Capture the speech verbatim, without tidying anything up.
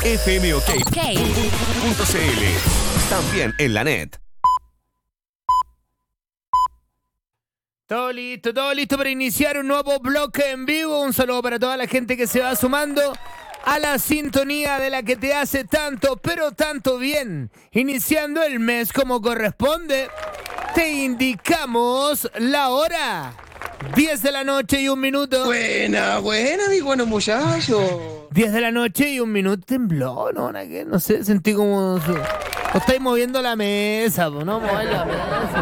F M OK Ok. punto C L. También en la net. Todo listo, todo listo para iniciar un nuevo bloque en vivo. Un saludo para toda la gente que se va sumando a la sintonía de la que te hace tanto, pero tanto bien. Iniciando el mes como corresponde, te indicamos la hora. diez de la noche y un minuto. Buena, buena, mi bueno muchacho. diez de la noche y un minuto. Tembló, ¿no? ¿Qué? No sé, sentí como... O estáis moviendo la mesa, po, ¿no? Mover la mesa.